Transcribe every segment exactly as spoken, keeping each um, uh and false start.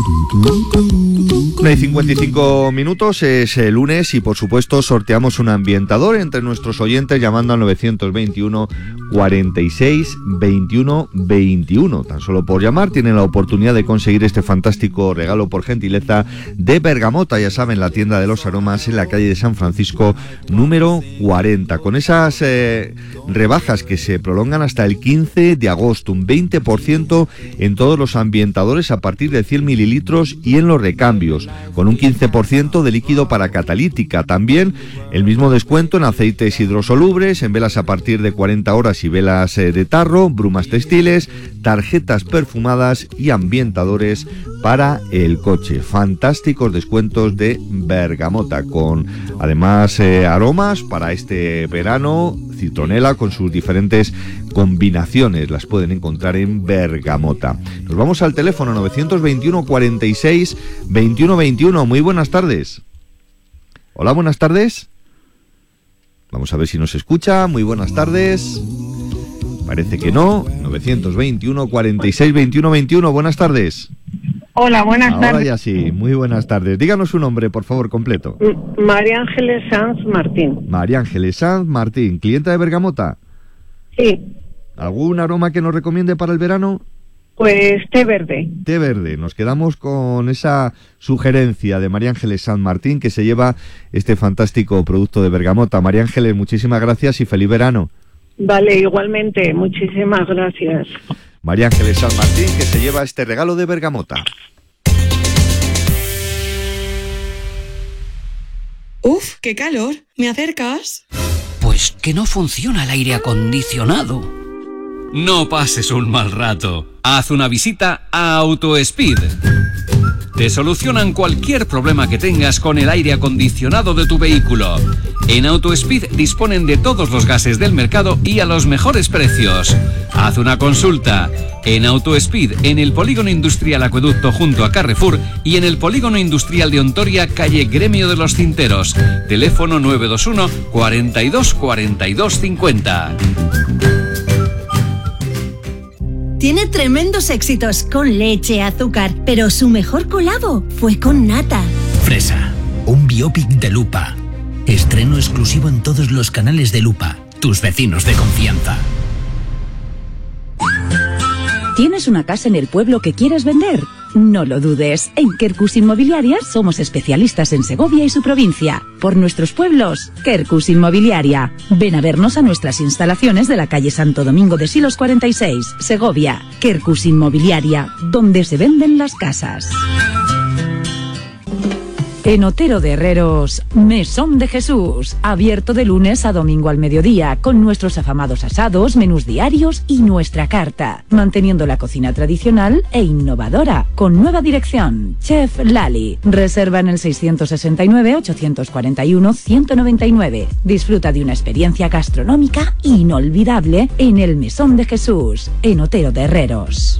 una y cincuenta y cinco minutos, es el lunes y por supuesto sorteamos un ambientador entre nuestros oyentes llamando al novecientos veintiuno cuarenta y seis veintiuno veintiuno. Tan solo por llamar tienen la oportunidad de conseguir este fantástico regalo por gentileza de Bergamota, ya saben, la tienda de los aromas en la calle de San Francisco número cuarenta, con esas eh, rebajas que se prolongan hasta el quince de agosto, un veinte por ciento en todos los ambientadores a partir de cien mililitros y en los recambios, con un quince por ciento de líquido para catalítica. También el mismo descuento en aceites hidrosolubles, en velas a partir de cuarenta horas y velas eh, de tarro, brumas textiles, tarjetas perfumadas y ambientadores para el coche. Fantásticos descuentos de Bergamota, con además eh, aromas para este verano, citronela con sus diferentes combinaciones, las pueden encontrar en Bergamota. Nos vamos al teléfono novecientos veintiuno cuarenta y seis veintiuno veintiuno. Muy buenas tardes. Hola, buenas tardes. Vamos a ver si nos escucha. Muy buenas tardes. Parece que no. novecientos veintiuno cuarenta y seis veintiuno veintiuno. Buenas tardes. Hola, buenas Ahora tardes. ya sí, muy buenas tardes. Díganos su nombre, por favor, completo. M- María Ángeles Sanz Martín. María Ángeles Sanz Martín, clienta de Bergamota. Sí, ¿Algún aroma que nos recomiende para el verano? pues té verde. Té verde. Nos quedamos con esa sugerencia de María Ángeles Sanz Martín, que se lleva este fantástico producto de Bergamota. María Ángeles, muchísimas gracias y feliz verano. Vale, igualmente, muchísimas gracias. María Ángeles Sanz Martín, que se lleva este regalo de Bergamota. Uf, qué calor. ¿Me acercas? Pues que no funciona el aire acondicionado. No pases un mal rato. Haz una visita a AutoSpeed. Te solucionan cualquier problema que tengas con el aire acondicionado de tu vehículo. En AutoSpeed disponen de todos los gases del mercado y a los mejores precios. Haz una consulta en AutoSpeed, en el Polígono Industrial Acueducto junto a Carrefour y en el Polígono Industrial de Ontoria, calle Gremio de los Cinteros. Teléfono nueve dos uno cuarenta y dos cuarenta y dos cincuenta. Tiene tremendos éxitos con leche, azúcar, pero su mejor colabo fue con nata. Fresa, un biopic de Lupa. Estreno exclusivo en todos los canales de Lupa, tus vecinos de confianza. ¿Tienes una casa en el pueblo que quieres vender? No lo dudes, en Quercus Inmobiliaria somos especialistas en Segovia y su provincia. Por nuestros pueblos, Quercus Inmobiliaria. Ven a vernos a nuestras instalaciones de la calle Santo Domingo de Silos cuarenta y seis, Segovia. Quercus Inmobiliaria, donde se venden las casas. En Otero de Herreros, Mesón de Jesús, abierto de lunes a domingo al mediodía, con nuestros afamados asados, menús diarios y nuestra carta, manteniendo la cocina tradicional e innovadora, con nueva dirección, Chef Lali. Reserva en el seiscientos sesenta y nueve, ochocientos cuarenta y uno, ciento noventa y nueve. Disfruta de una experiencia gastronómica inolvidable en el Mesón de Jesús, en Otero de Herreros.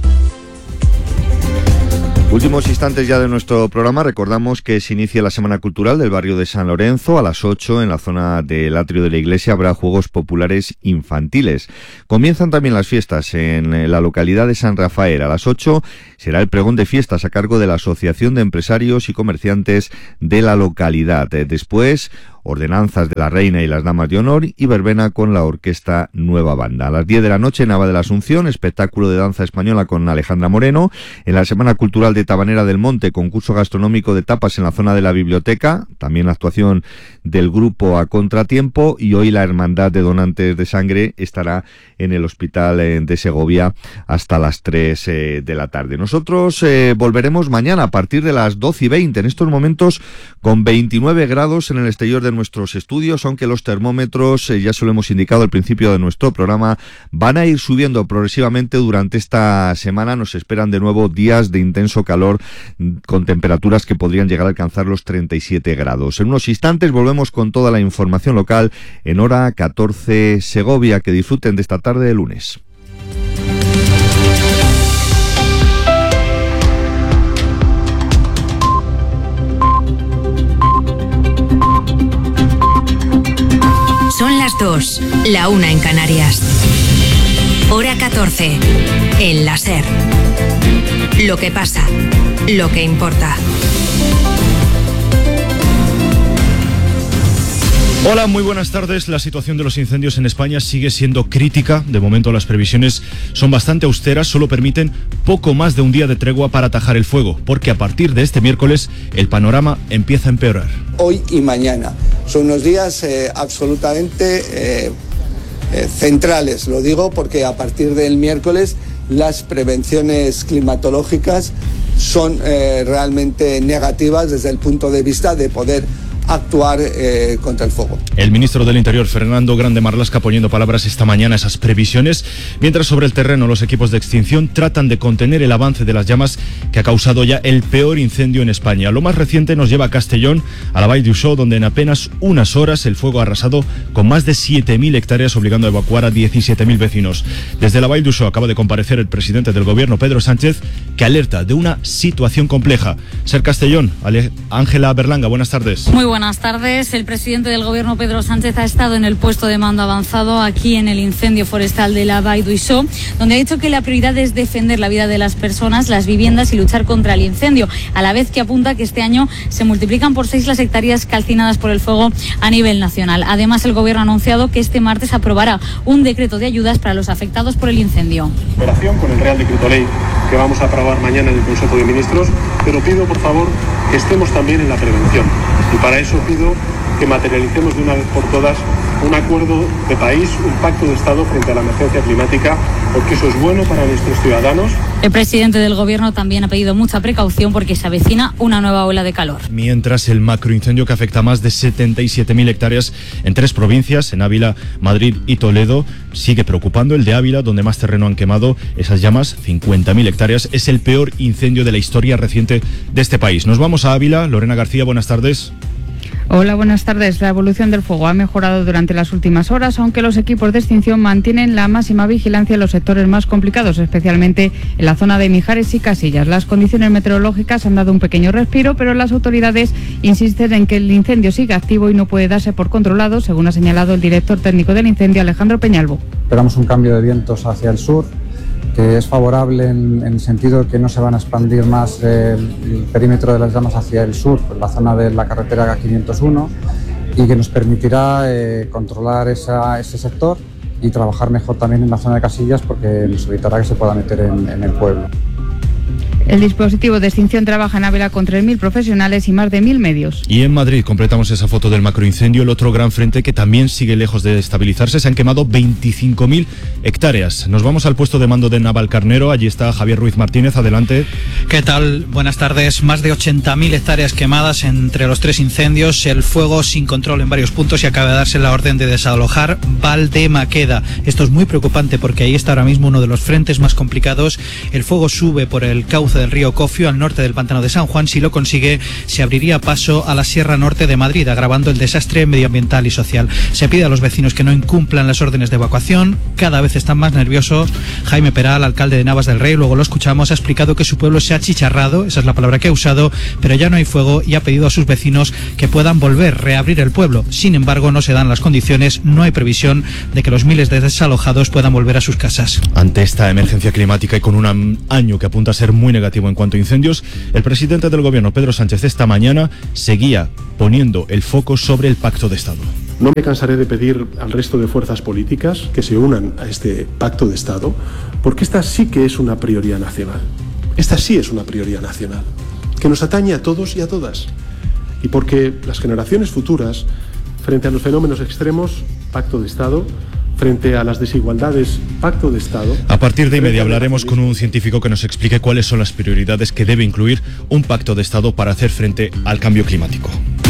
Últimos instantes ya de nuestro programa. Recordamos que se inicia la Semana Cultural del barrio de San Lorenzo. A las ocho, en la zona del atrio de la iglesia, habrá juegos populares infantiles. Comienzan también las fiestas en la localidad de San Rafael. A las ocho será el pregón de fiestas a cargo de la Asociación de Empresarios y Comerciantes de la localidad. Después, ordenanzas de la Reina y las Damas de Honor y verbena con la Orquesta Nueva Banda. A las diez de la noche, Nava de la Asunción, espectáculo de danza española con Alejandra Moreno. En la Semana Cultural de Tabanera del Monte, concurso gastronómico de tapas en la zona de la biblioteca. También la actuación del grupo A Contratiempo. Y hoy la Hermandad de Donantes de Sangre estará en el Hospital de Segovia hasta las tres eh, de la tarde. Nosotros eh, volveremos mañana a partir de las doce y veinte. En estos momentos con veintinueve grados en el exterior de nuestros estudios, aunque los termómetros, eh, ya se lo hemos indicado al principio de nuestro programa, van a ir subiendo progresivamente durante esta semana. Nos esperan de nuevo días de intenso calor con temperaturas que podrían llegar a alcanzar los treinta y siete grados. En unos instantes volvemos con toda la información local en hora catorce Segovia. Que disfruten de esta tarde de lunes. Son las dos, la una en Canarias. Hora catorce, en la SER. Lo que pasa, lo que importa. Hola, muy buenas tardes. La situación de los incendios en España sigue siendo crítica. De momento las previsiones son bastante austeras, solo permiten poco más de un día de tregua para atajar el fuego, porque a partir de este miércoles el panorama empieza a empeorar. Hoy y mañana son unos días eh, absolutamente eh, eh, centrales, lo digo porque a partir del miércoles las prevenciones climatológicas son eh, realmente negativas desde el punto de vista de poder actuar eh, contra el fuego. El ministro del Interior, Fernando Grande Marlaska, poniendo palabras esta mañana a esas previsiones, mientras sobre el terreno los equipos de extinción tratan de contener el avance de las llamas que ha causado ya el peor incendio en España. Lo más reciente nos lleva a Castellón, a la Vall d'Uixó, donde en apenas unas horas el fuego ha arrasado con más de siete mil hectáreas, obligando a evacuar a diecisiete mil vecinos. Desde la Vall d'Uixó acaba de comparecer el presidente del gobierno, Pedro Sánchez, que alerta de una situación compleja. Ser Castellón, Ángela Berlanga, buenas tardes. Muy buenas tardes. El presidente del gobierno, Pedro Sánchez, ha estado en el puesto de mando avanzado aquí en el incendio forestal de la Vall d'Uixó, donde ha dicho que la prioridad es defender la vida de las personas, las viviendas y luchar contra el incendio, a la vez que apunta que este año se multiplican por seis las hectáreas calcinadas por el fuego a nivel nacional. Además, el gobierno ha anunciado que este martes aprobará un decreto de ayudas para los afectados por el incendio. Operación con el Real Decreto Ley que vamos a aprobar mañana en el Consejo de Ministros, pero pido por favor que estemos también en la prevención. Y para eso pido que materialicemos de una vez por todas un acuerdo de país, un pacto de Estado frente a la emergencia climática, porque eso es bueno para nuestros ciudadanos. El presidente del gobierno también ha pedido mucha precaución porque se avecina una nueva ola de calor. Mientras el macroincendio que afecta a más de setenta y siete mil hectáreas en tres provincias, en Ávila, Madrid y Toledo, sigue preocupando. El de Ávila, donde más terreno han quemado esas llamas, cincuenta mil hectáreas, es el peor incendio de la historia reciente de este país. Nos vamos a Ávila. Lorena García, buenas tardes. Hola, buenas tardes. La evolución del fuego ha mejorado durante las últimas horas, aunque los equipos de extinción mantienen la máxima vigilancia en los sectores más complicados, especialmente en la zona de Mijares y Casillas. Las condiciones meteorológicas han dado un pequeño respiro, pero las autoridades insisten en que el incendio sigue activo y no puede darse por controlado, según ha señalado el director técnico del incendio, Alejandro Peñalvo. Esperamos un cambio de vientos hacia el sur, que es favorable en, en el sentido de que no se van a expandir más eh, el perímetro de las llamas hacia el sur, por la zona de la carretera quinientos uno, y que nos permitirá eh, controlar esa, ese sector y trabajar mejor también en la zona de Casillas, porque nos evitará que se pueda meter en, en el pueblo. El dispositivo de extinción trabaja en Ávila con tres mil profesionales y más de mil medios. Y en Madrid completamos esa foto del macroincendio, el otro gran frente que también sigue lejos de estabilizarse. Se han quemado veinticinco mil hectáreas. Nos vamos al puesto de mando de Navalcarnero. Allí está Javier Ruiz Martínez. Adelante. ¿Qué tal? Buenas tardes. Más de ochenta mil hectáreas quemadas entre los tres incendios. El fuego sin control en varios puntos y acaba de darse la orden de desalojar Valdemaqueda. Esto es muy preocupante porque ahí está ahora mismo uno de los frentes más complicados. El fuego sube por el cauce del río Cofio al norte del pantano de San Juan. Si lo consigue, se abriría paso a la Sierra Norte de Madrid, agravando el desastre medioambiental y social. Se pide a los vecinos que no incumplan las órdenes de evacuación. Cada vez están más nerviosos. Jaime Peral, alcalde de Navas del Rey, luego lo escuchamos, ha explicado que su pueblo se ha achicharrado, esa es la palabra que ha usado, pero ya no hay fuego, y ha pedido a sus vecinos que puedan volver, reabrir el pueblo. Sin embargo, no se dan las condiciones, no hay previsión de que los miles de desalojados puedan volver a sus casas. Ante esta emergencia climática y con un año que apunta a ser muy negativo en cuanto a incendios, el presidente del gobierno, Pedro Sánchez, esta mañana seguía poniendo el foco sobre el pacto de Estado. No me cansaré de pedir al resto de fuerzas políticas que se unan a este pacto de Estado, porque esta sí que es una prioridad nacional. Esta sí es una prioridad nacional, que nos atañe a todos y a todas. Y porque las generaciones futuras, frente a los fenómenos extremos, pacto de Estado. Frente a las desigualdades, pacto de Estado. A partir de y media hablaremos con un científico que nos explique cuáles son las prioridades que debe incluir un pacto de Estado para hacer frente al cambio climático.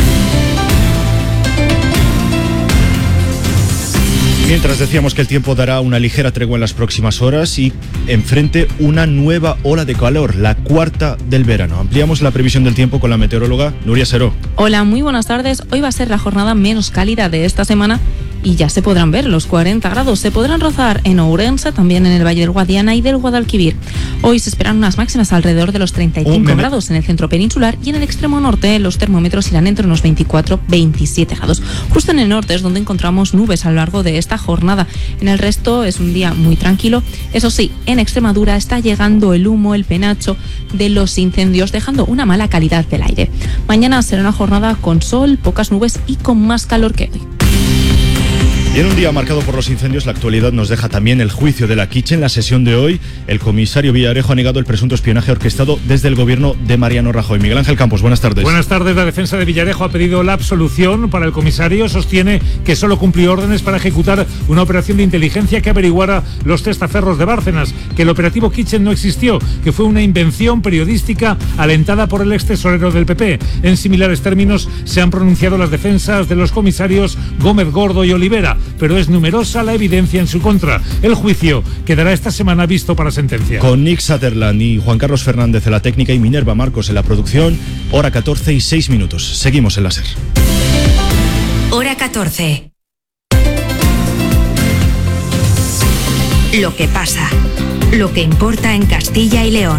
Mientras decíamos que el tiempo dará una ligera tregua en las próximas horas y enfrente una nueva ola de calor, la cuarta del verano. Ampliamos la previsión del tiempo con la meteoróloga Nuria Seró. Hola, muy buenas tardes. Hoy va a ser la jornada menos cálida de esta semana y ya se podrán ver los cuarenta grados. Se podrán rozar en Ourense, también en el Valle del Guadiana y del Guadalquivir. Hoy se esperan unas máximas alrededor de los treinta y cinco oh, grados en el centro peninsular, y en el extremo norte los termómetros irán entre unos veinticuatro a veintisiete grados. Justo en el norte es donde encontramos nubes a lo largo de esta jornada. En el resto es un día muy tranquilo. Eso sí, en Extremadura está llegando el humo, el penacho de los incendios, dejando una mala calidad del aire. Mañana será una jornada con sol, pocas nubes y con más calor que hoy. Y en un día marcado por los incendios, la actualidad nos deja también el juicio de la Quiche. En la sesión de hoy, el comisario Villarejo ha negado el presunto espionaje orquestado desde el gobierno de Mariano Rajoy. Miguel Ángel Campos, buenas tardes. Buenas tardes. La defensa de Villarejo ha pedido la absolución para el comisario. Sostiene que solo cumplió órdenes para ejecutar una operación de inteligencia que averiguara los testaferros de Bárcenas, que el operativo Kitchen no existió, que fue una invención periodística alentada por el ex tesorero del P P. En similares términos se han pronunciado las defensas de los comisarios Gómez Gordo y Olivera, pero es numerosa la evidencia en su contra. El juicio quedará esta semana visto para sentencia. Con Nick Sutherland y Juan Carlos Fernández en la técnica y Minerva Marcos en la producción, hora catorce y seis minutos. Seguimos en la SER. Hora catorce. Lo que pasa, lo que importa en Castilla y León.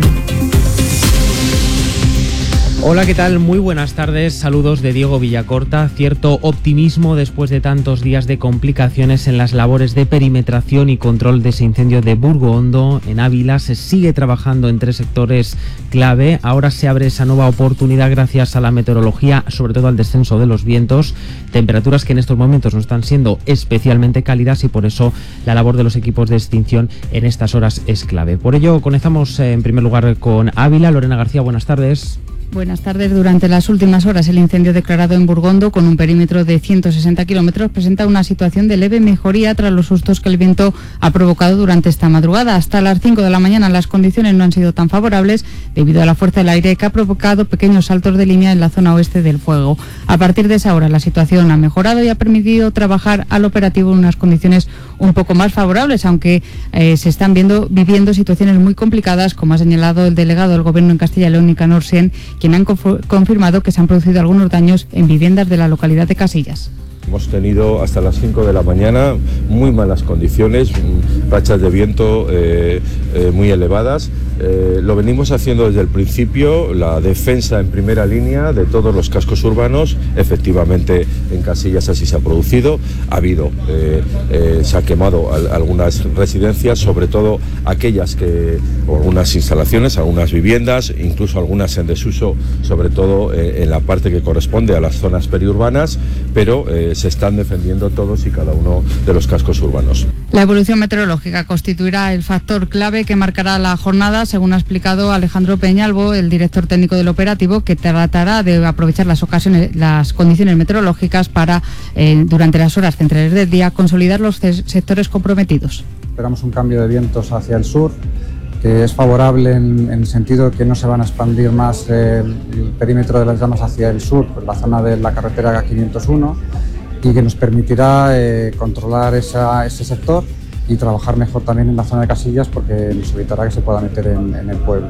Hola, ¿qué tal? Muy buenas tardes. Saludos de Diego Villacorta. Cierto optimismo después de tantos días de complicaciones en las labores de perimetración y control de ese incendio de Burgo Hondo en Ávila. Se sigue trabajando en tres sectores clave. Ahora se abre esa nueva oportunidad gracias a la meteorología, sobre todo al descenso de los vientos. Temperaturas que en estos momentos no están siendo especialmente cálidas y por eso la labor de los equipos de extinción en estas horas es clave. Por ello, conectamos en primer lugar con Ávila. Lorena García, buenas tardes. Buenas tardes. Durante las últimas horas, el incendio declarado en Burgondo, con un perímetro de ciento sesenta kilómetros, presenta una situación de leve mejoría tras los sustos que el viento ha provocado durante esta madrugada. Hasta las cinco de la mañana las condiciones no han sido tan favorables debido a la fuerza del aire que ha provocado pequeños saltos de línea en la zona oeste del fuego. A partir de esa hora la situación ha mejorado y ha permitido trabajar al operativo en unas condiciones un poco más favorables, aunque eh, se están viendo viviendo situaciones muy complicadas, como ha señalado el delegado del Gobierno en Castilla y León, Nicanor Sen, quien han confirmado que se han producido algunos daños en viviendas de la localidad de Casillas. Hemos tenido hasta las cinco de la mañana muy malas condiciones, rachas de viento eh, eh, muy elevadas. Eh, lo venimos haciendo desde el principio, la defensa en primera línea de todos los cascos urbanos. Efectivamente en Casillas así se ha producido. Ha habido, eh, eh, se ha quemado al, algunas residencias, sobre todo aquellas que, o algunas instalaciones, algunas viviendas, incluso algunas en desuso, sobre todo eh, en la parte que corresponde a las zonas periurbanas, pero eh, se están defendiendo todos y cada uno de los cascos urbanos. La evolución meteorológica constituirá el factor clave que marcará la jornada, según ha explicado Alejandro Peñalvo, el director técnico del operativo, que tratará de aprovechar las ocasiones, las condiciones meteorológicas para, eh, durante las horas centrales del día, consolidar los sectores comprometidos. Esperamos un cambio de vientos hacia el sur, que es favorable en, en el sentido de que no se van a expandir más eh, el perímetro de las llamas hacia el sur, por la zona de la carretera quinientos uno, y que nos permitirá eh, controlar esa, ese sector y trabajar mejor también en la zona de Casillas, porque nos evitará que se pueda meter en, en el pueblo.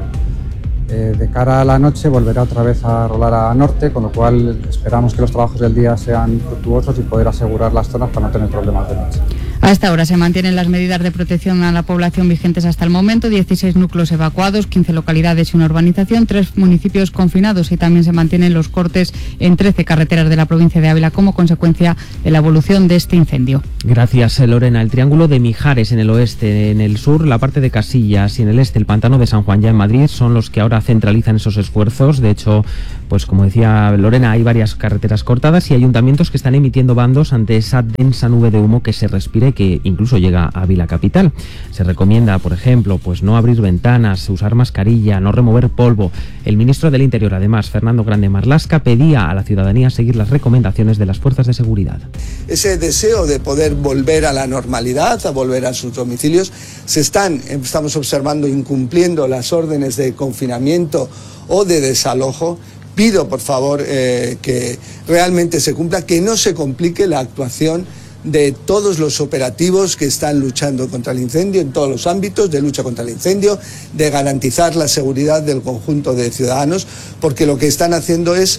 Eh, de cara a la noche volverá otra vez a rolar a norte, con lo cual esperamos que los trabajos del día sean fructuosos y poder asegurar las zonas para no tener problemas de noche. A esta hora se mantienen las medidas de protección a la población vigentes hasta el momento, dieciséis núcleos evacuados, quince localidades y una urbanización, tres municipios confinados, y también se mantienen los cortes en trece carreteras de la provincia de Ávila como consecuencia de la evolución de este incendio. Gracias, Lorena. El triángulo de Mijares en el oeste, en el sur la parte de Casillas y en el este el pantano de San Juan ya en Madrid son los que ahora centralizan esos esfuerzos. De hecho, pues como decía Lorena, hay varias carreteras cortadas y ayuntamientos que están emitiendo bandos ante esa densa nube de humo que se respira y que incluso llega a Ávila capital. Se recomienda, por ejemplo, pues no abrir ventanas, usar mascarilla, no remover polvo. El ministro del Interior, además, Fernando Grande Marlaska, pedía a la ciudadanía seguir las recomendaciones de las fuerzas de seguridad. Ese deseo de poder volver a la normalidad, a volver a sus domicilios, se están, estamos observando, incumpliendo las órdenes de confinamiento o de desalojo. Pido, por favor, eh, que realmente se cumpla, que no se complique la actuación de todos los operativos que están luchando contra el incendio en todos los ámbitos de lucha contra el incendio, de garantizar la seguridad del conjunto de ciudadanos, porque lo que están haciendo es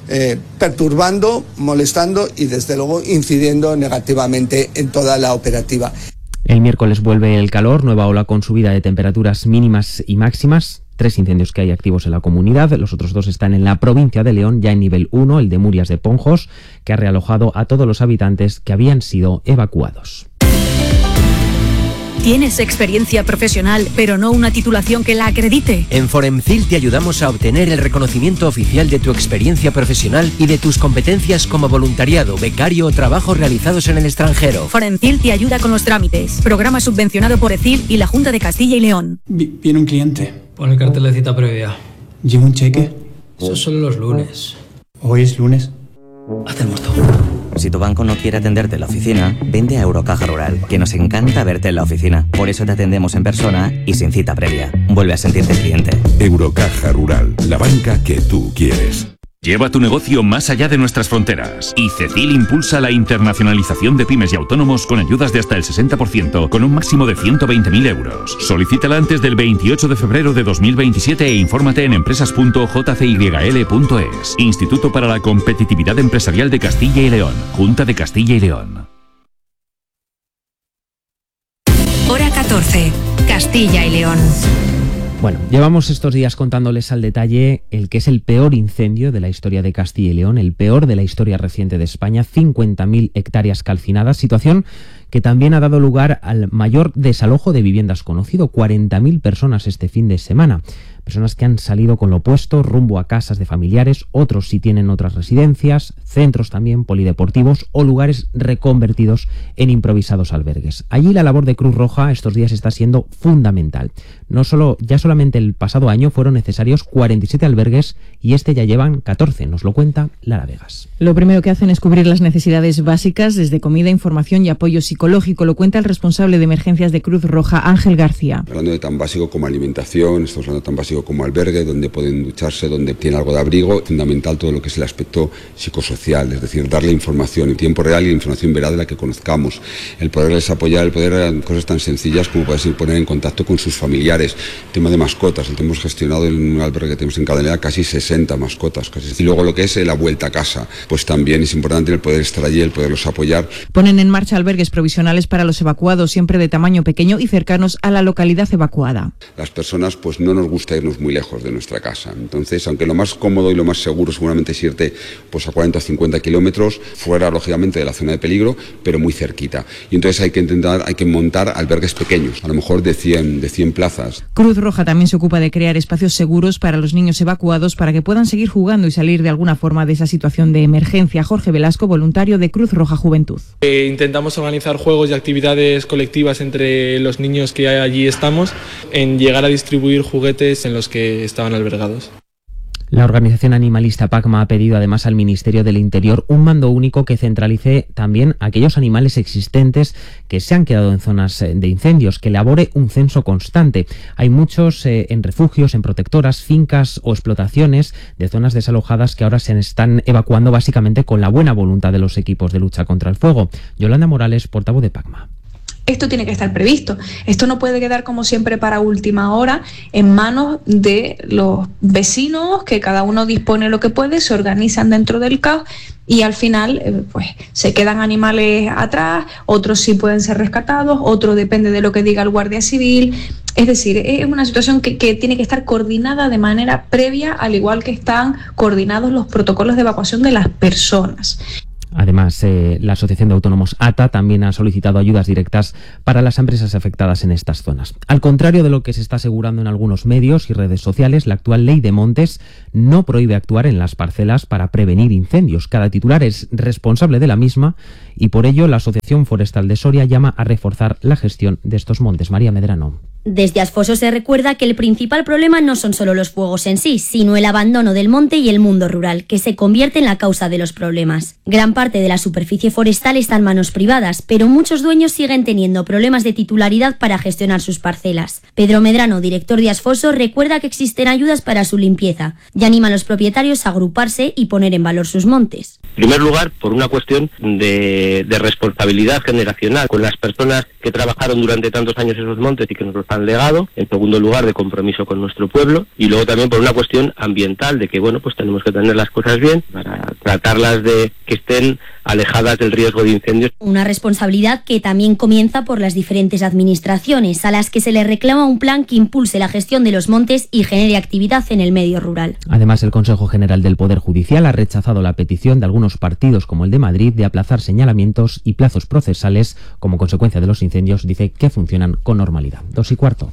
eh, perturbando, molestando y desde luego incidiendo negativamente en toda la operativa. El miércoles vuelve el calor, nueva ola con subida de temperaturas mínimas y máximas. Tres incendios que hay activos en la comunidad, los otros dos están en la provincia de León, ya en nivel uno, el de Murias de Ponjos, que ha realojado a todos los habitantes que habían sido evacuados. ¿Tienes experiencia profesional, pero no una titulación que la acredite? En Foremcil te ayudamos a obtener el reconocimiento oficial de tu experiencia profesional y de tus competencias como voluntariado, becario o trabajos realizados en el extranjero. Foremcil te ayuda con los trámites. Programa subvencionado por ECIL y la Junta de Castilla y León. Viene un cliente. Pon el cartel de cita previa. ¿Lleva un cheque? Eso solo los lunes. ¿Hoy es lunes? Hacemos todo. Si tu banco no quiere atenderte en la oficina, vente a Eurocaja Rural, que nos encanta verte en la oficina. Por eso te atendemos en persona y sin cita previa. Vuelve a sentirte cliente. Eurocaja Rural, la banca que tú quieres. Lleva tu negocio más allá de nuestras fronteras. Y Cecil impulsa la internacionalización de pymes y autónomos con ayudas de hasta el sesenta por ciento, con un máximo de ciento veinte mil euros. Solicítala antes del veintiocho de febrero de dos mil veintisiete e infórmate en empresas punto j c y l punto es. Instituto para la Competitividad Empresarial de Castilla y León. Junta de Castilla y León. Hora catorce. Castilla y León. Bueno, llevamos estos días contándoles al detalle el que es el peor incendio de la historia de Castilla y León, el peor de la historia reciente de España, cincuenta mil hectáreas calcinadas, situación que también ha dado lugar al mayor desalojo de viviendas conocido, cuarenta mil personas este fin de semana. Personas que han salido con lo opuesto, rumbo a casas de familiares, otros sí tienen otras residencias, centros también polideportivos o lugares reconvertidos en improvisados albergues. Allí la labor de Cruz Roja estos días está siendo fundamental. No solo, ya solamente el pasado año fueron necesarios cuarenta y siete albergues y este ya llevan catorce, nos lo cuenta Lara Vegas. Lo primero que hacen es cubrir las necesidades básicas, desde comida, información y apoyo psicológico, lo cuenta el responsable de emergencias de Cruz Roja, Ángel García. Hablando de tan básico como alimentación, estamos hablando de tan básico como albergue, donde pueden ducharse, donde tienen algo de abrigo, fundamental todo lo que es el aspecto psicosocial, es decir, darle información en tiempo real y la información veraz de la que conozcamos, el poderles apoyar, el poder cosas tan sencillas como poderse poner en contacto con sus familiares, el tema de mascotas, el hemos gestionado en un albergue que tenemos en Cadenera casi sesenta mascotas, casi. Y luego lo que es la vuelta a casa, pues también es importante el poder estar allí, el poderlos apoyar. Ponen en marcha albergues provisionales para los evacuados, siempre de tamaño pequeño y cercanos a la localidad evacuada. Las personas pues no nos gusta irnos muy lejos de nuestra casa, entonces aunque lo más cómodo y lo más seguro seguramente es irte pues a cuarenta o cincuenta kilómetros fuera lógicamente de la zona de peligro, pero muy cerquita, y entonces hay que intentar, hay que montar albergues pequeños, a lo mejor de cien, de cien plazas. Cruz Roja también se ocupa de crear espacios seguros para los niños evacuados para que puedan seguir jugando y salir de alguna forma de esa situación de emergencia. Jorge Velasco, voluntario de Cruz Roja Juventud. Eh, intentamos organizar juegos y actividades colectivas entre los niños que allí estamos, en llegar a distribuir juguetes en los que estaban albergados. La organización animalista PACMA ha pedido además al Ministerio del Interior un mando único que centralice también aquellos animales existentes que se han quedado en zonas de incendios, que elabore un censo constante. Hay muchos eh, en refugios, en protectoras, fincas o explotaciones de zonas desalojadas que ahora se están evacuando básicamente con la buena voluntad de los equipos de lucha contra el fuego. Yolanda Morales, portavoz de PACMA. Esto tiene que estar previsto. Esto no puede quedar como siempre para última hora en manos de los vecinos, que cada uno dispone lo que puede, se organizan dentro del caos y al final eh, pues se quedan animales atrás, otros sí pueden ser rescatados, otros depende de lo que diga el Guardia Civil. Es decir, es una situación que, que tiene que estar coordinada de manera previa, al igual que están coordinados los protocolos de evacuación de las personas. Además, eh, la Asociación de Autónomos A T A también ha solicitado ayudas directas para las empresas afectadas en estas zonas. Al contrario de lo que se está asegurando en algunos medios y redes sociales, la actual ley de montes no prohíbe actuar en las parcelas para prevenir incendios. Cada titular es responsable de la misma y por ello la Asociación Forestal de Soria llama a reforzar la gestión de estos montes. María Medrano. Desde Asfoso se recuerda que el principal problema no son solo los fuegos en sí, sino el abandono del monte y el mundo rural, que se convierte en la causa de los problemas. Gran parte de la superficie forestal está en manos privadas, pero muchos dueños siguen teniendo problemas de titularidad para gestionar sus parcelas. Pedro Medrano, director de Asfoso, recuerda que existen ayudas para su limpieza y anima a los propietarios a agruparse y poner en valor sus montes. En primer lugar, por una cuestión de, de responsabilidad generacional con las personas que trabajaron durante tantos años esos montes y que nos los gran legado, en segundo lugar de compromiso con nuestro pueblo y luego también por una cuestión ambiental de que, bueno, pues tenemos que tener las cosas bien para tratarlas de que estén alejadas del riesgo de incendios. Una responsabilidad que también comienza por las diferentes administraciones, a las que se les reclama un plan que impulse la gestión de los montes y genere actividad en el medio rural. Además, el Consejo General del Poder Judicial ha rechazado la petición de algunos partidos, como el de Madrid, de aplazar señalamientos y plazos procesales como consecuencia de los incendios. Dice que funcionan con normalidad. Dos y cuarto.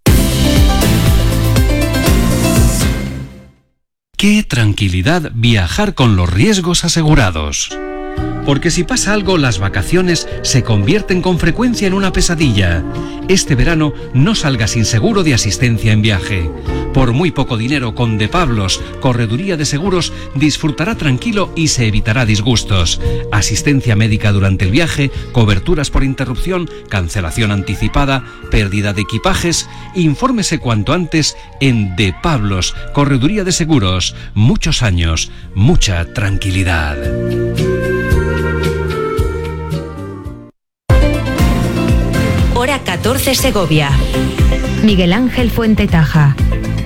Qué tranquilidad viajar con los riesgos asegurados. Porque si pasa algo, las vacaciones se convierten con frecuencia en una pesadilla. Este verano no salga sin seguro de asistencia en viaje. Por muy poco dinero, con De Pablos, Correduría de Seguros, disfrutará tranquilo y se evitará disgustos. Asistencia médica durante el viaje, coberturas por interrupción, cancelación anticipada, pérdida de equipajes. Infórmese cuanto antes en De Pablos, Correduría de Seguros. Muchos años, mucha tranquilidad. Hora catorce Segovia. Miguel Ángel Fuentetaja.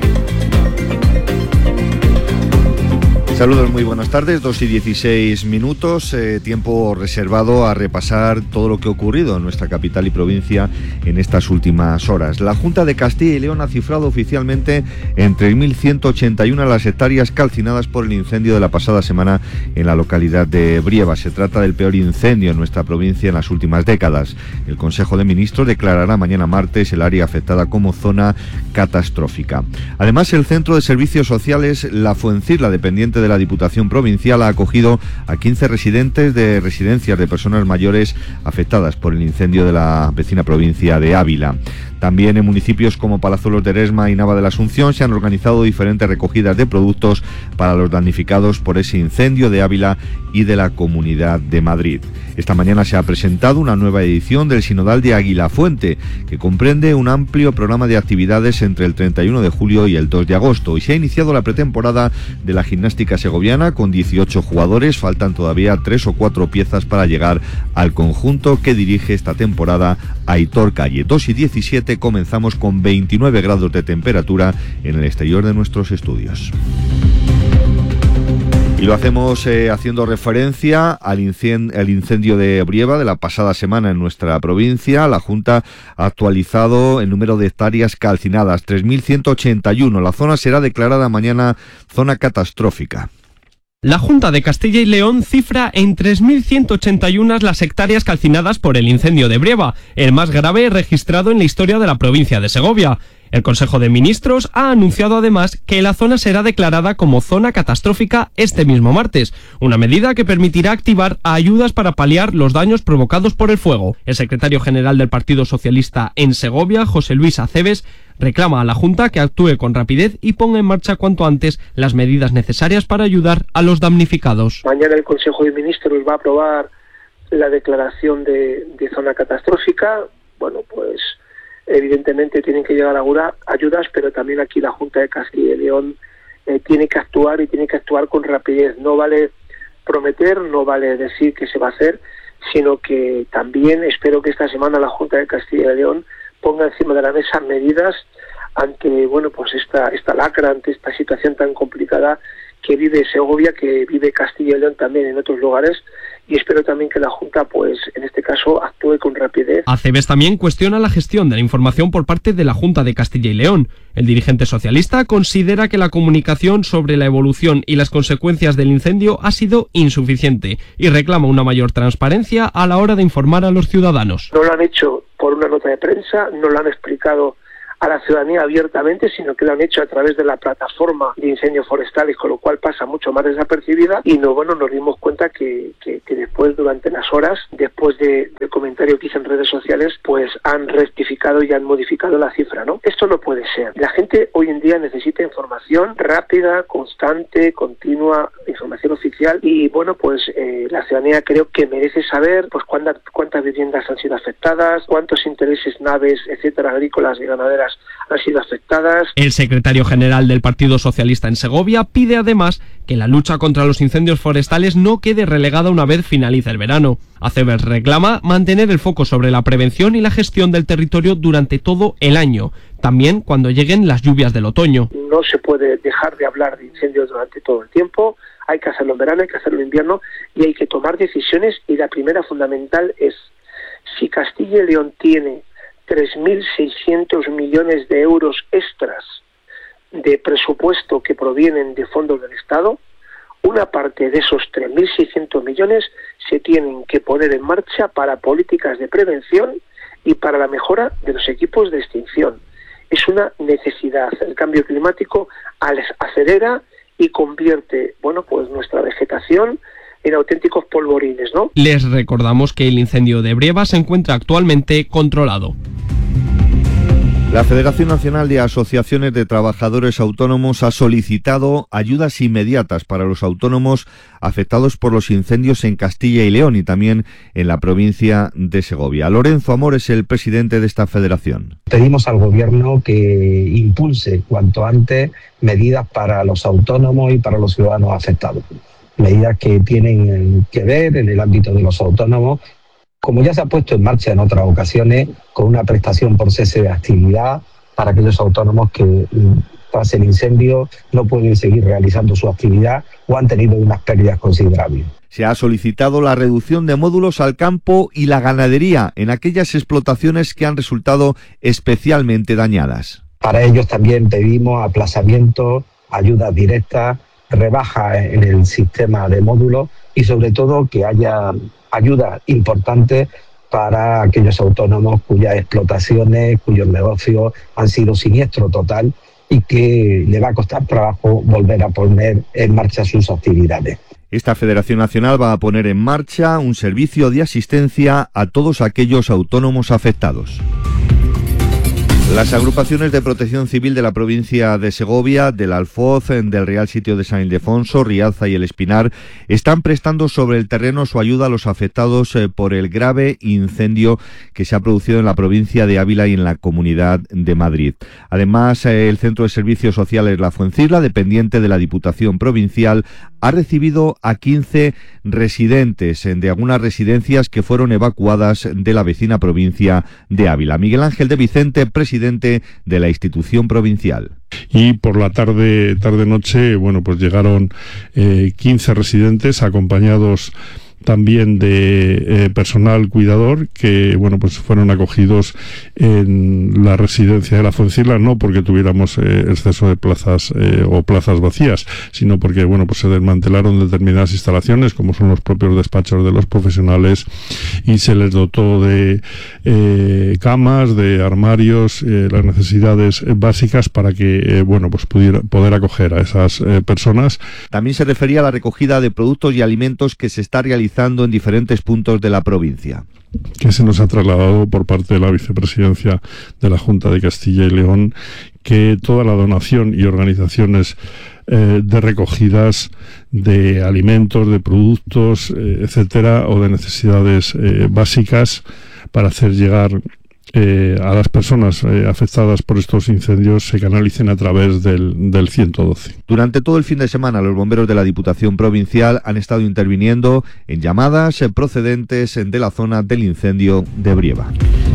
Saludos, muy buenas tardes, dos y dieciséis minutos, eh, tiempo reservado a repasar todo lo que ha ocurrido en nuestra capital y provincia en estas últimas horas. La Junta de Castilla y León ha cifrado oficialmente en tres mil ciento ochenta y una las hectáreas calcinadas por el incendio de la pasada semana en la localidad de Brieva. Se trata del peor incendio en nuestra provincia en las últimas décadas. El Consejo de Ministros declarará mañana martes el área afectada como zona catastrófica. Además, el Centro de Servicios Sociales La Fuencirla, dependiente de la Diputación Provincial, ha acogido a quince residentes de residencias de personas mayores afectadas por el incendio de la vecina provincia de Ávila. También en municipios como Palazuelos de Eresma y Nava de la Asunción se han organizado diferentes recogidas de productos para los damnificados por ese incendio de Ávila y de la Comunidad de Madrid. Esta mañana se ha presentado una nueva edición del Sinodal de Aguilafuente, que comprende un amplio programa de actividades entre el treinta y uno de julio y el dos de agosto, y se ha iniciado la pretemporada de la gimnástica segoviana con dieciocho jugadores. Faltan todavía tres o cuatro piezas para llegar al conjunto que dirige esta temporada Aitor Calle. dos y diecisiete, comenzamos con veintinueve grados de temperatura en el exterior de nuestros estudios. Y lo hacemos eh, haciendo referencia al incendio, al incendio de Brieva de la pasada semana en nuestra provincia. La Junta ha actualizado el número de hectáreas calcinadas, tres mil ciento ochenta y uno. La zona será declarada mañana zona catastrófica. La Junta de Castilla y León cifra en tres mil ciento ochenta y uno las hectáreas calcinadas por el incendio de Brieva, el más grave registrado en la historia de la provincia de Segovia. El Consejo de Ministros ha anunciado además que la zona será declarada como zona catastrófica este mismo martes, una medida que permitirá activar ayudas para paliar los daños provocados por el fuego. El secretario general del Partido Socialista en Segovia, José Luis Aceves, reclama a la Junta que actúe con rapidez y ponga en marcha cuanto antes las medidas necesarias para ayudar a los damnificados. Mañana el Consejo de Ministros va a aprobar la declaración de, de zona catastrófica. Bueno, pues evidentemente tienen que llegar ayudas, pero también aquí la Junta de Castilla y León eh, tiene que actuar y tiene que actuar con rapidez. No vale prometer, no vale decir que se va a hacer, sino que también espero que esta semana la Junta de Castilla y León ponga encima de la mesa medidas ante, bueno, pues esta esta lacra, ante esta situación tan complicada que vive Segovia, que vive Castilla y León también en otros lugares, y espero también que la Junta, pues en este caso, actúe con rapidez. Aceves también cuestiona la gestión de la información por parte de la Junta de Castilla y León. El dirigente socialista considera que la comunicación sobre la evolución y las consecuencias del incendio ha sido insuficiente y reclama una mayor transparencia a la hora de informar a los ciudadanos. No lo han hecho por una nota de prensa, no lo han explicado a la ciudadanía abiertamente, sino que lo han hecho a través de la plataforma de incendios forestales, con lo cual pasa mucho más desapercibida. Y no, bueno, nos dimos cuenta que, que, que después, durante las horas, después de, del comentario que hice en redes sociales, pues han rectificado y han modificado la cifra, ¿no? Esto no puede ser. La gente hoy en día necesita información rápida, constante, continua, información oficial, y bueno, pues eh, la ciudadanía creo que merece saber pues cuántas, cuántas viviendas han sido afectadas, cuántos intereses, naves, etcétera, agrícolas y ganaderas viviendas han sido afectadas. El secretario general del Partido Socialista en Segovia pide además que la lucha contra los incendios forestales no quede relegada una vez finalice el verano. Acebes reclama mantener el foco sobre la prevención y la gestión del territorio durante todo el año, también cuando lleguen las lluvias del otoño. No se puede dejar de hablar de incendios durante todo el tiempo, hay que hacerlo en verano, hay que hacerlo en invierno y hay que tomar decisiones, y la primera fundamental es: si Castilla y León tiene tres mil seiscientos millones de euros extras de presupuesto que provienen de fondos del Estado, una parte de esos tres mil seiscientos millones se tienen que poner en marcha para políticas de prevención y para la mejora de los equipos de extinción. Es una necesidad. El cambio climático acelera y convierte, bueno, pues nuestra vegetación en auténticos polvorines, ¿no? Les recordamos que el incendio de Brieva se encuentra actualmente controlado. La Federación Nacional de Asociaciones de Trabajadores Autónomos ha solicitado ayudas inmediatas para los autónomos afectados por los incendios en Castilla y León y también en la provincia de Segovia. Lorenzo Amor es el presidente de esta federación. Pedimos al Gobierno que impulse cuanto antes medidas para los autónomos y para los ciudadanos afectados. Medidas que tienen que ver en el ámbito de los autónomos, como ya se ha puesto en marcha en otras ocasiones, con una prestación por cese de actividad para aquellos autónomos que tras el incendio no pueden seguir realizando su actividad o han tenido unas pérdidas considerables. Se ha solicitado la reducción de módulos al campo y la ganadería en aquellas explotaciones que han resultado especialmente dañadas. Para ellos también pedimos aplazamiento, ayudas directas, rebaja en el sistema de módulos y sobre todo que haya ayuda importante para aquellos autónomos cuyas explotaciones, cuyos negocios han sido siniestro total y que le va a costar trabajo volver a poner en marcha sus actividades. Esta Federación Nacional va a poner en marcha un servicio de asistencia a todos aquellos autónomos afectados. Las agrupaciones de protección civil de la provincia de Segovia, del Alfoz, del Real Sitio de San Ildefonso, Rialza y El Espinar están prestando sobre el terreno su ayuda a los afectados por el grave incendio que se ha producido en la provincia de Ávila y en la Comunidad de Madrid. Además, el Centro de Servicios Sociales La Fuencisla, dependiente de la Diputación Provincial, ha recibido a quince residentes de algunas residencias que fueron evacuadas de la vecina provincia de Ávila. Miguel Ángel de Vicente, presidente de la institución provincial. Y por la tarde, tarde-noche, bueno, pues llegaron eh, quince residentes acompañados también de eh, personal cuidador que, bueno, pues fueron acogidos en la residencia de La Fuencisla, no porque tuviéramos eh, exceso de plazas eh, o plazas vacías, sino porque, bueno, pues se desmantelaron determinadas instalaciones, como son los propios despachos de los profesionales, y se les dotó de eh, camas, de armarios, eh, las necesidades básicas para que, eh, bueno, pues pudiera poder acoger a esas eh, personas. También se refería a la recogida de productos y alimentos que se está realizando en diferentes puntos de la provincia. Que se nos ha trasladado por parte de la vicepresidencia de la Junta de Castilla y León que toda la donación y organizaciones eh, de recogidas de alimentos, de productos, eh, etcétera, o de necesidades eh, básicas para hacer llegar Eh, a las personas eh, afectadas por estos incendios se canalicen a través del, del ciento doce. Durante todo el fin de semana los bomberos de la Diputación Provincial han estado interviniendo en llamadas eh, procedentes de la zona del incendio de Brieva.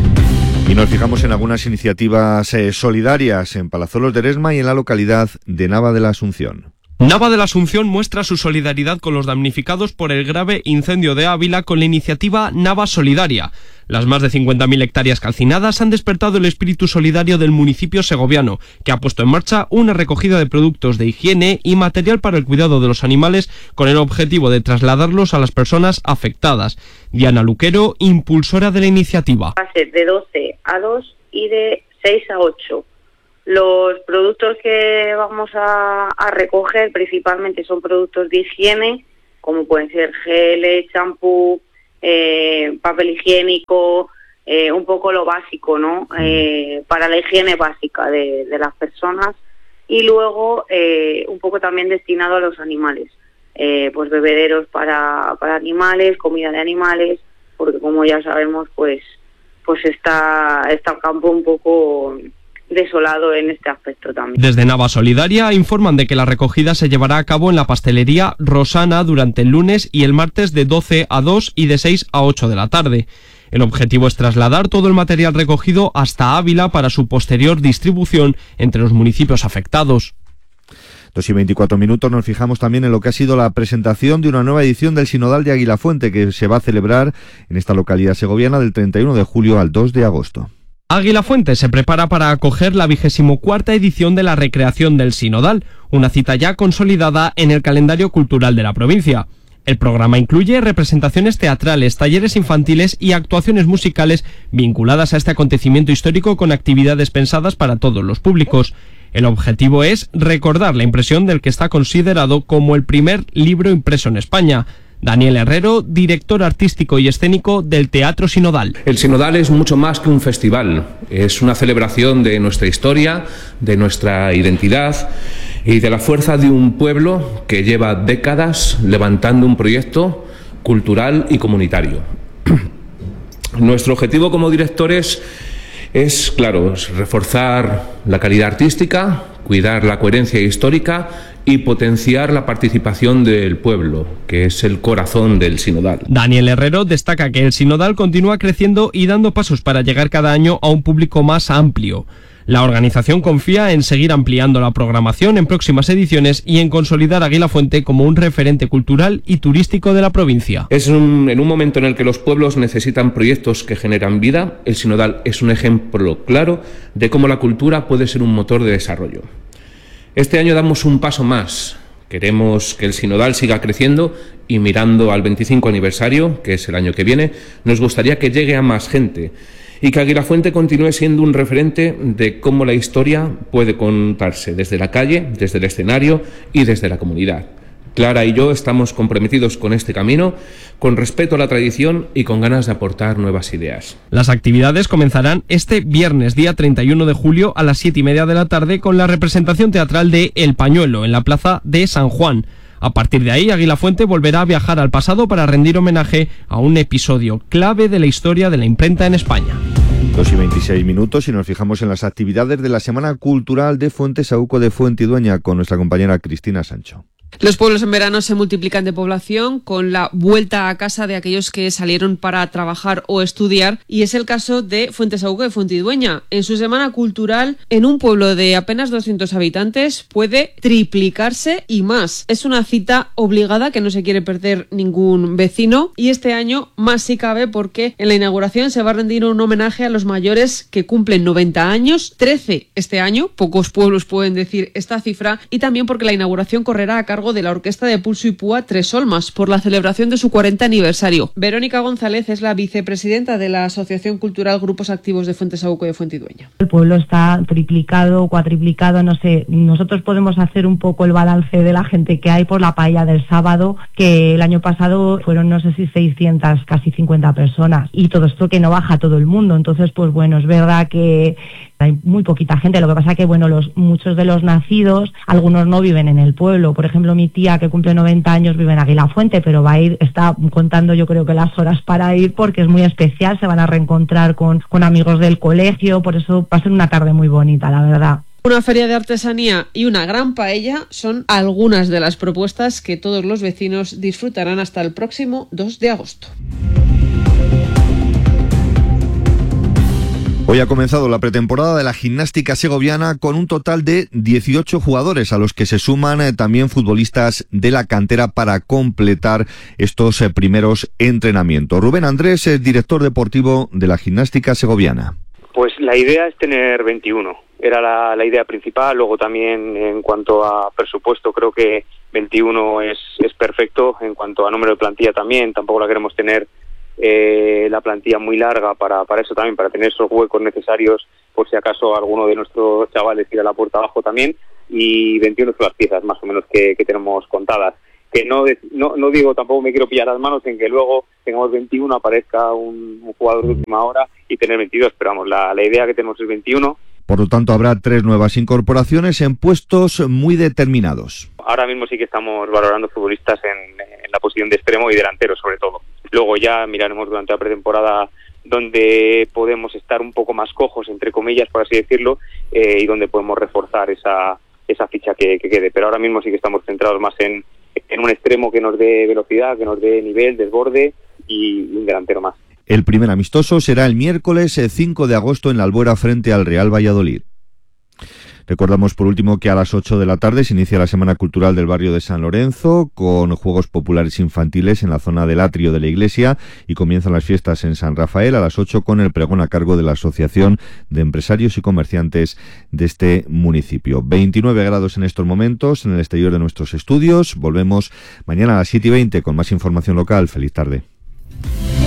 Y nos fijamos en algunas iniciativas eh, solidarias en Palazuelos de Eresma y en la localidad de Nava de la Asunción. Nava de la Asunción muestra su solidaridad con los damnificados por el grave incendio de Ávila con la iniciativa Nava Solidaria. Las más de cincuenta mil hectáreas calcinadas han despertado el espíritu solidario del municipio segoviano, que ha puesto en marcha una recogida de productos de higiene y material para el cuidado de los animales con el objetivo de trasladarlos a las personas afectadas. Diana Luquero, impulsora de la iniciativa. Va a ser de doce a dos y de seis a ocho. Los productos que vamos a, a recoger principalmente son productos de higiene, como pueden ser geles, champú, eh, papel higiénico, eh, un poco lo básico, ¿no? Eh, para la higiene básica de, de las personas. Y luego eh, un poco también destinado a los animales, eh, pues bebederos para, para animales, comida de animales, porque como ya sabemos, pues, pues está, está el campo un poco desolado en este aspecto también. Desde Nava Solidaria informan de que la recogida se llevará a cabo en la pastelería Rosana durante el lunes y el martes de doce a dos y de seis a ocho de la tarde. El objetivo es trasladar todo el material recogido hasta Ávila para su posterior distribución entre los municipios afectados. Dos y veinticuatro minutos, nos fijamos también en lo que ha sido la presentación de una nueva edición del Sinodal de Aguilafuente, que se va a celebrar en esta localidad segoviana del treinta y uno de julio al dos de agosto. Aguilafuente se prepara para acoger la vigésimo cuarta edición de la recreación del Sinodal, una cita ya consolidada en el calendario cultural de la provincia. El programa incluye representaciones teatrales, talleres infantiles y actuaciones musicales vinculadas a este acontecimiento histórico con actividades pensadas para todos los públicos. El objetivo es recordar la impresión del que está considerado como el primer libro impreso en España. Daniel Herrero, director artístico y escénico del Teatro Sinodal. El Sinodal es mucho más que un festival, es una celebración de nuestra historia, de nuestra identidad y de la fuerza de un pueblo que lleva décadas levantando un proyecto cultural y comunitario. Nuestro objetivo como directores es, claro, es reforzar la calidad artística, cuidar la coherencia histórica y potenciar la participación del pueblo, que es el corazón del Sinodal. Daniel Herrero destaca que el Sinodal continúa creciendo y dando pasos para llegar cada año a un público más amplio. La organización confía en seguir ampliando la programación en próximas ediciones y en consolidar a Aguilafuente como un referente cultural y turístico de la provincia. Es un, en un momento en el que los pueblos necesitan proyectos que generan vida, el Sinodal es un ejemplo claro de cómo la cultura puede ser un motor de desarrollo. Este año damos un paso más. Queremos que el Sinodal siga creciendo y mirando al veinticinco aniversario, que es el año que viene, nos gustaría que llegue a más gente y que Aguilafuente continúe siendo un referente de cómo la historia puede contarse desde la calle, desde el escenario y desde la comunidad. Clara y yo estamos comprometidos con este camino, con respeto a la tradición y con ganas de aportar nuevas ideas. Las actividades comenzarán este viernes, día treinta y uno de julio, a las siete y media de la tarde, con la representación teatral de El Pañuelo, en la plaza de San Juan. A partir de ahí, Aguilafuente volverá a viajar al pasado para rendir homenaje a un episodio clave de la historia de la imprenta en España. Dos y veintiséis minutos y nos fijamos en las actividades de la Semana Cultural de Fuentesauco de Fuentidueña con nuestra compañera Cristina Sancho. Los pueblos en verano se multiplican de población con la vuelta a casa de aquellos que salieron para trabajar o estudiar, y es el caso de Fuentesauco de Fuentidueña. En su semana cultural, en un pueblo de apenas doscientos habitantes, puede triplicarse y más. Es una cita obligada que no se quiere perder ningún vecino, y este año más si cabe porque en la inauguración se va a rendir un homenaje a los mayores que cumplen noventa años, trece este año, pocos pueblos pueden decir esta cifra, y también porque la inauguración correrá a cargo de la Orquesta de Pulso y Púa Tres Olmas por la celebración de su cuarenta aniversario. Verónica González es la vicepresidenta de la Asociación Cultural Grupos Activos de Fuentesauco de Fuentidueña. El pueblo está triplicado, cuatriplicado, no sé, nosotros podemos hacer un poco el balance de la gente que hay por la paella del sábado, que el año pasado fueron no sé si seiscientas, casi cincuenta personas, y todo esto que no baja todo el mundo, entonces pues bueno, es verdad que hay muy poquita gente, lo que pasa que bueno, los muchos de los nacidos, algunos no viven en el pueblo, por ejemplo mi tía que cumple noventa años vive en Aguilafuente, pero va a ir, está contando yo creo que las horas para ir porque es muy especial, se van a reencontrar con, con amigos del colegio, por eso va a ser una tarde muy bonita, la verdad. Una feria de artesanía y una gran paella son algunas de las propuestas que todos los vecinos disfrutarán hasta el próximo dos de agosto. Hoy ha comenzado la pretemporada de la gimnástica segoviana con un total de dieciocho jugadores, a los que se suman eh, también futbolistas de la cantera para completar estos eh, primeros entrenamientos. Rubén Andrés es director deportivo de la gimnástica segoviana. Pues la idea es tener veintiuno, era la, la idea principal. Luego también en cuanto a presupuesto creo que veintiuno es, es perfecto. En cuanto a número de plantilla también, tampoco la queremos tener Eh, la plantilla muy larga para, para eso también, para tener esos huecos necesarios por si acaso alguno de nuestros chavales tira la puerta abajo también, y veintiuno son las piezas más o menos que, que tenemos contadas. Que no, no no digo, tampoco me quiero pillar las manos en que luego tengamos veintiuno, aparezca un, un jugador de última hora y tener veintidós, pero vamos, la, la idea que tenemos es veintiuno. Por lo tanto, habrá tres nuevas incorporaciones en puestos muy determinados. Ahora mismo sí que estamos valorando futbolistas en, en la posición de extremo y delantero sobre todo. Luego ya miraremos durante la pretemporada donde podemos estar un poco más cojos, entre comillas, por así decirlo, eh, y donde podemos reforzar esa, esa ficha que, que quede. Pero ahora mismo sí que estamos centrados más en, en un extremo que nos dé velocidad, que nos dé nivel, desborde y un delantero más. El primer amistoso será el miércoles cinco de agosto en la Albuera frente al Real Valladolid. Recordamos por último que a las ocho de la tarde se inicia la Semana Cultural del barrio de San Lorenzo con juegos populares infantiles en la zona del atrio de la iglesia y comienzan las fiestas en San Rafael a las ocho con el pregón a cargo de la Asociación de Empresarios y Comerciantes de este municipio. veintinueve grados en estos momentos en el exterior de nuestros estudios. Volvemos mañana a las siete y veinte con más información local. Feliz tarde.